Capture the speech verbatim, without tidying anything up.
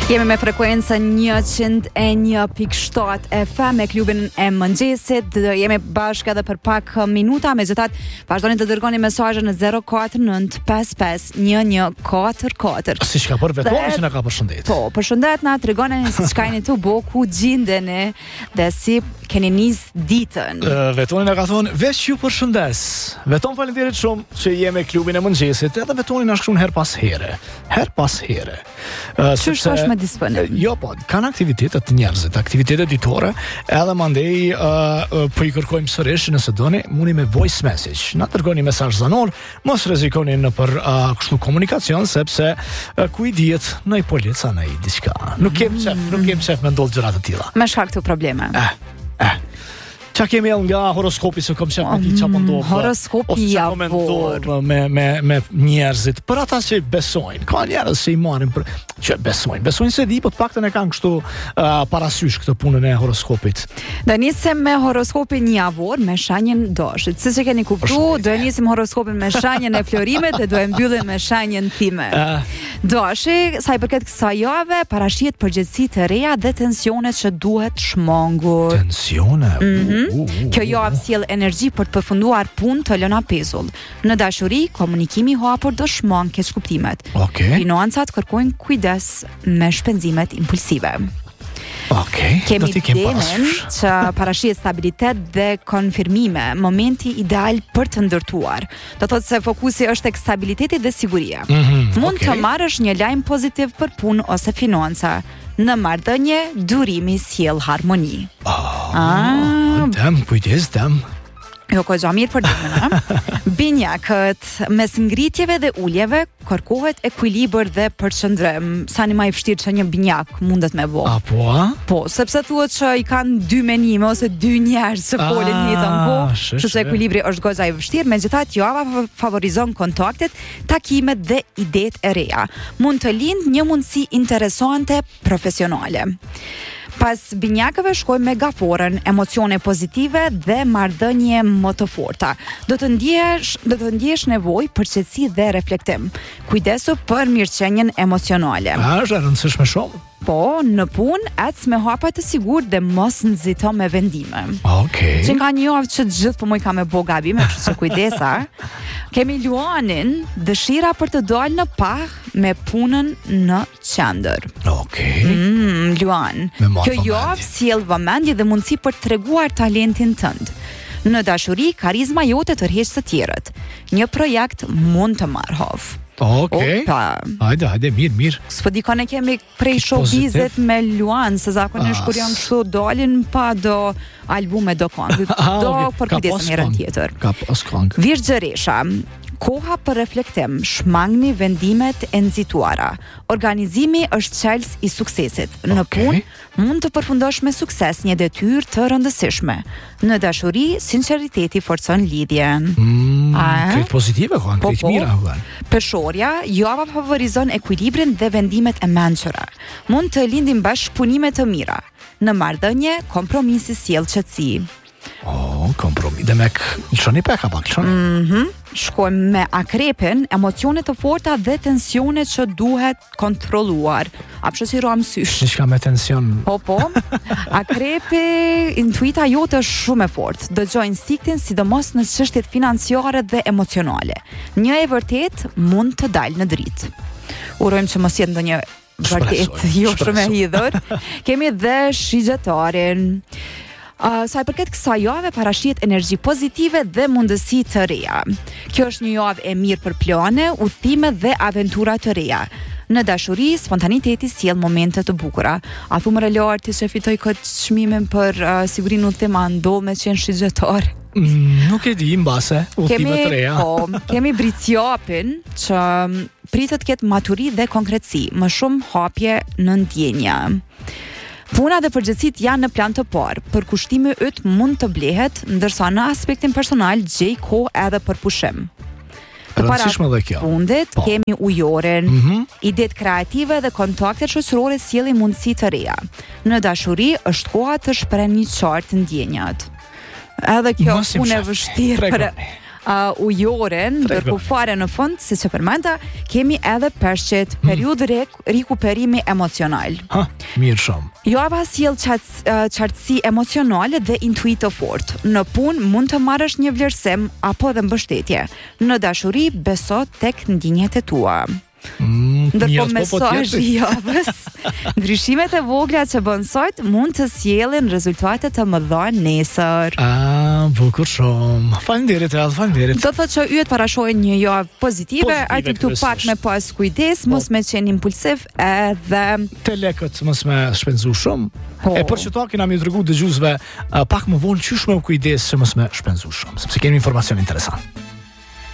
Jemi me frekuencën njëqind e një pikë shtat F M me klubin e mëngjesit. Jemi bashkë edhe për pak minuta. Megjithatë, vazhdoni të dërgoni mesazhe në zero katër nënt pesë pesë një një katër katër. Si çka për vetoni që na ka përshëndet. Po, përshëndet na, tregoni si çka jeni tu bo, ku gjendeni dhe si keni nis ditën. Uh, vetoni na ka thonë veç ju përshëndes. Veton faleminderit shumë që jemi me klubin e mëngjesit. Edhe vetoni na shkruan her pas here. Her pas here. Uh, Çfarë është me disponim? Jo, po, kanë aktivitetet të njerëzit, aktivitetet ditore, edhe mandej uh, uh, po i kërkojmë sërish nëse doni, muni me voice message. Na dërgoni mesazh zanor, mos rrezikoni në për uh, kështu komunikacion, sepse uh, ku i dihet në i polica, në i diçka. Nuk kem çef, nuk kem çef me ndodh gjëra të tilla. Me shkak të probleme. Eh, eh. Qa kemi edhe nga horoskopi se kom qef me ti qa pëndodhë. Horoskopi javor. Me, me, me njerëzit, për ata që besojnë. Ka njerëz që i marim për që besojnë. Besojnë se di, po të paktën e kanë kështu uh, parasysh këtë punën e horoskopit. Do nisim me horoskopin javor me shenjën dashit. Si që keni kuptu, do nisim horoskopin me shenjën e florimet dhe do e mbyllim me shenjën time. Uh. Dashi, sa i përket kësaj jave, parashihet përgjegjësi të reja dhe tensionet që duhet shmangur. Tensione? Mm-hmm. Uh, uh, Kjo javë sjell energji për të përfunduar punë të lëna pezull. Në dashuri, komunikimi i hapur do shmang keq kuptimet. Okay. Financat kërkojnë kujdes me shpenzimet impulsive. Okay, kemi denin që parashihet stabilitet dhe konfirmime, momenti ideal për të ndërtuar. Do thotë se fokusi është tek stabiliteti dhe siguria. Mm-hmm, Mund okay. të marrësh një lajm pozitiv për punë ose financa. Në marrëdhënie, durimi sjell harmoni. Oh, ah, dem, kujdes, dem. Jo, ko gja mirë për dimën, ha? Binjakët, mes ngritjeve dhe uljeve, kërkohet ekuilibër dhe përqëndrim. Sa një ma i vështirë që një binjak mundet me bo. A, po, a? Po, sepse thuhet që i kanë dy menime, ose dy njerëz që folin jetën, po, që se ekuilibri është goxha i vështirë, megjithatë java favorizon kontaktet, takimet dhe idetë e reja. Mund të lindë një mundësi interesante profesionale. Pas binjakëve shkoj me gaforën, emocione pozitive dhe marrëdhënie më të forta. Do të ndjesh, do të ndjesh nevojë për qetësi dhe reflektim. Kujdesu për mirëqenien emocionale. A, është e rëndësishme shumë. Po, në punë, ec me hapa të sigurt dhe mos nxito me vendime. Okej. Që nga një javë që gjithë po më ka me bo gabime, kështu që kujdesa. Kemi Luanin, dëshira për të dalë në pah me punën në qendër. Okej. Mm, Luan, kjo javë sjell vëmendje dhe mundësi për të treguar talentin tënd. Në dashuri, karizma jote tërheq të tjerët. Një projekt mund të marrë hovë. Okej. Okay. Hajde, hajde, mirë, mirë. S'po dikon e kemi prej showbizet me Luan, se zakonisht kur janë kështu dalin pa do albume do këngë. Do për kujdesën herën tjetër. Ka pas këngë. Virgjëresha, koha për reflektim, shmangni vendimet e nxituara. Organizimi është çelës i suksesit. Në okay. punë mund të përfundosh me sukses një detyrë të rëndësishme. Në dashuri, sinqeriteti forcon lidhjen. Mm, Këtë pozitive kanë, po, këtë po. mira kanë. Peshorja, java favorizon ekuilibrin dhe vendimet e mençura. Mund të lindin bashkëpunime të mira. Në marrëdhënie, kompromisi sjell qetësi. Oh, kompromis. Dhe me lëshoni peka pak, lëshoni. Mhm. Shkojmë me akrepin, emocione të forta dhe tensione që duhet kontrolluar. A pse si roam sysh? Diçka me tension. Po, po. Akrepi, intuita jote është shumë e fortë. Dëgjoj instiktin sidomos në çështjet financiare dhe emocionale. Një e vërtet mund të dalë në dritë. Urojmë që mos jetë ndonjë vërtet jo shumë e hidhur. Kemi dhe shigjetarin. Uh, sa i përket kësaj jave parashihet energji pozitive dhe mundësi të reja. Kjo është një javë e mirë për plane, udhëtime dhe aventura të reja. Në dashuri, spontaniteti sjell momente të bukura. A thu më lartë se fitoj këtë çmimin për uh, sigurinë udhëtim a ndodh me qenë shigjetar? Mm, nuk e di mbase udhëtime të reja. Po, kemi Bricjapin që pritet të ketë maturi dhe konkretësi, më shumë hapje në ndjenja. Puna dhe përgjithësit janë në plan të parë, për kushtimi yt mund të blehet, ndërsa në aspektin personal gjej kohë edhe për pushim. Të para fundit po. Kemi ujoren, mm-hmm. idetë kreative dhe kontaktet shoqërore sjellin mundësi të reja. Në dashuri është koha të shprehni qartë ndjenjat. Edhe kjo punë e vështirë për uh, ujore, ndërkohë fare në fund, siç e përmenda, kemi edhe peshqit, periudhë rek- rikuperimi emocional. Ha, mirë shumë. Java sjell qartës- uh, qartësi emocionale dhe intuito fort. Në punë mund të marrësh një vlerësim apo dhe mbështetje. Në dashuri beso tek ndjenjat e tua. Mm, Ndërkohë mesazhi i javës, ndryshimet e vogla që bën sot mund të sjellin rezultate të mëdha nesër. Ah, bukur shumë. Faleminderit, Ell, faleminderit. Do thotë që yjet parashojnë një javë pozitive, Pozitive, aty këtu pak kryesisht. me pas kujdes, mos me qenë impulsiv edhe Te lekët mos me shpenzu shumë. Po. E për që ta kena mi tregu dëgjuesve uh, pak më vonë qysh me u kujdes që mos me shpenzu shumë, sepse kemi informacion interesant.